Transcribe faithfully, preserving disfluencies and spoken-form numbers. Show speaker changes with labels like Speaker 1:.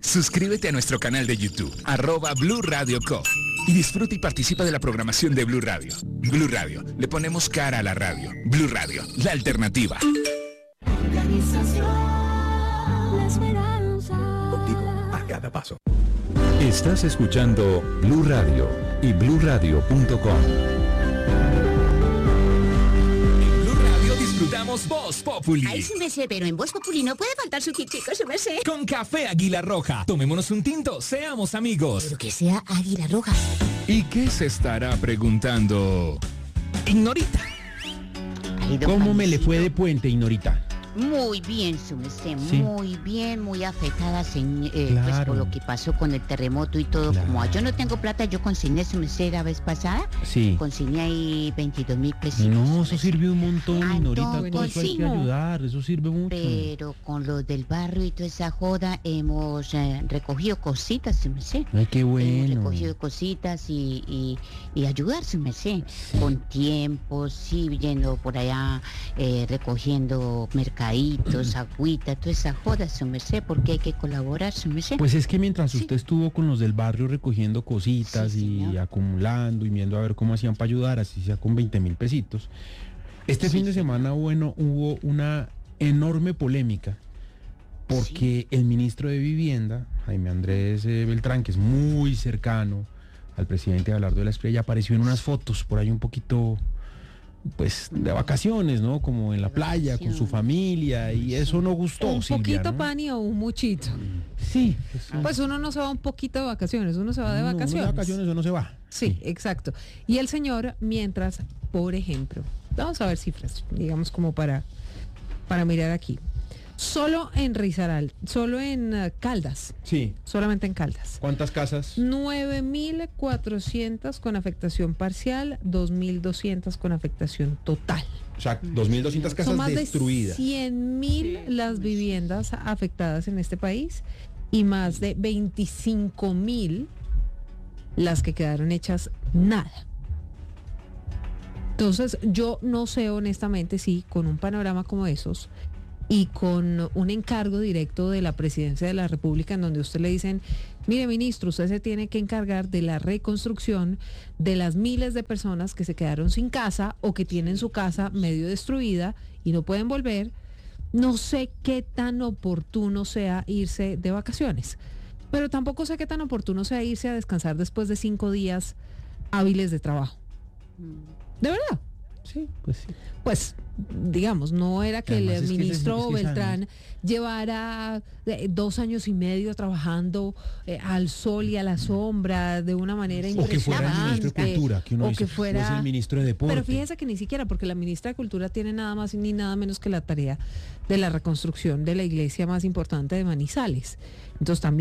Speaker 1: Suscríbete a nuestro canal de YouTube, arroba Blue Radio Co. Y disfruta y participa de la programación de Blue Radio. Blue Radio, le ponemos cara a la radio. Blue Radio, la alternativa.
Speaker 2: Contigo, a cada paso.
Speaker 3: Estás escuchando Blue Radio y blue radio punto com.
Speaker 1: Disfrutamos Voz Populi.
Speaker 4: Ay, su merced, pero en Voz Populi no puede faltar su kitico, su merced.
Speaker 1: Con café Águila Roja. Tomémonos un tinto, seamos amigos.
Speaker 4: Pero que sea Águila Roja.
Speaker 1: ¿Y qué se estará preguntando Ignorita?
Speaker 4: Ay, don
Speaker 5: ¿Cómo me le
Speaker 4: Juancito.
Speaker 5: fue de puente, Ignorita?
Speaker 4: Muy bien, su merced,
Speaker 5: Sí.
Speaker 4: muy bien, muy afectada, señ- eh, pues
Speaker 5: Claro.
Speaker 4: por lo que pasó con el terremoto y todo.
Speaker 5: Claro.
Speaker 4: Como yo no tengo plata, yo consigné, su merced, la vez pasada,
Speaker 5: Sí.
Speaker 4: consigné ahí veintidós mil pesos.
Speaker 5: No, eso sirve un montón,
Speaker 4: Ah,
Speaker 5: Ignorita.
Speaker 4: no,
Speaker 5: Todo eso hay que
Speaker 4: buenísimo.
Speaker 5: ayudar, eso sirve mucho.
Speaker 4: Pero con los del barrio y toda esa joda hemos eh, recogido cositas, su merced.
Speaker 5: Ay, qué
Speaker 4: Hemos
Speaker 5: bueno.
Speaker 4: recogido cositas y, y, y ayudar, su merced, con tiempo, sí, yendo por allá, eh, recogiendo mercaditos, agüita, toda esa joda, su merced, porque hay que colaborar, su merced.
Speaker 5: Pues es que mientras
Speaker 4: Sí.
Speaker 5: usted estuvo con los del barrio recogiendo cositas
Speaker 4: Sí,
Speaker 5: y
Speaker 4: señor.
Speaker 5: acumulando y viendo a ver cómo hacían para ayudar, así sea con veinte mil pesitos, este
Speaker 4: Sí,
Speaker 5: fin de
Speaker 4: señor.
Speaker 5: semana, bueno, hubo una enorme polémica porque el ministro de Vivienda, Jaime Andrés eh, Beltrán, que es muy cercano al presidente Abelardo de la Espriella, apareció en unas fotos por ahí un poquito, pues, de vacaciones, ¿no? Como en la
Speaker 4: De
Speaker 5: playa, con su
Speaker 4: vacaciones.
Speaker 5: familia, y eso no gustó,
Speaker 6: Un
Speaker 5: Silvia,
Speaker 6: poquito,
Speaker 5: ¿no?
Speaker 6: Pani, o un muchito.
Speaker 5: Sí. Pues,
Speaker 6: Pues uno no se va un poquito de vacaciones, uno se va de
Speaker 5: no, uno
Speaker 6: vacaciones.
Speaker 5: de vacaciones o no se va.
Speaker 6: Sí, exacto. Y el señor, mientras, por ejemplo, vamos a ver cifras, digamos como para, para mirar aquí. Solo en Rizaral, solo en uh, Caldas,
Speaker 5: Sí.
Speaker 6: solamente en Caldas.
Speaker 5: ¿Cuántas casas?
Speaker 6: nueve mil cuatrocientas con afectación parcial, dos mil doscientas con afectación total.
Speaker 5: O sea, dos mil doscientas casas
Speaker 6: Son más
Speaker 5: destruidas.
Speaker 6: de cien mil las viviendas afectadas en este país y más de veinticinco mil las que quedaron hechas nada. Entonces, yo no sé honestamente si con un panorama como esos y con un encargo directo de la Presidencia de la República en donde usted le dicen, mire ministro, usted se tiene que encargar de la reconstrucción de las miles de personas que se quedaron sin casa o que tienen su casa medio destruida y no pueden volver, no sé qué tan oportuno sea irse de vacaciones, pero tampoco sé qué tan oportuno sea irse a descansar después de cinco días hábiles de trabajo. ¿De verdad?
Speaker 5: Sí, pues sí.
Speaker 6: Pues, digamos, no era que
Speaker 5: Además,
Speaker 6: el
Speaker 5: es que
Speaker 6: ministro
Speaker 5: es- es que
Speaker 6: Beltrán llevara eh, dos años y medio trabajando eh, al sol y a la sombra de una manera
Speaker 5: O que fuera el ministro de
Speaker 6: impresionante,
Speaker 5: Cultura, que uno
Speaker 6: o
Speaker 5: dice,
Speaker 6: que fuera...
Speaker 5: "No es el ministro de Deporte".
Speaker 6: Pero fíjese que ni siquiera, porque la ministra de Cultura tiene nada más ni nada menos que la tarea de la reconstrucción de la iglesia más importante de Manizales. Entonces también